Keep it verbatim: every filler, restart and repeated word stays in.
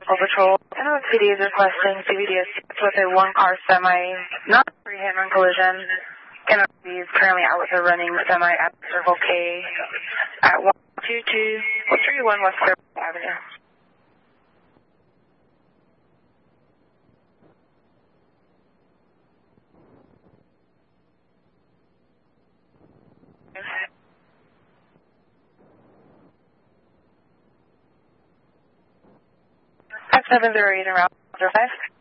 Patrol Patrol. I know P D is requesting C V D S with a one-car semi, not pre-hit-run collision. N R B is currently out with a running semi at Circle K at one two two three one West Fairfield Avenue. five seven zero eight around five.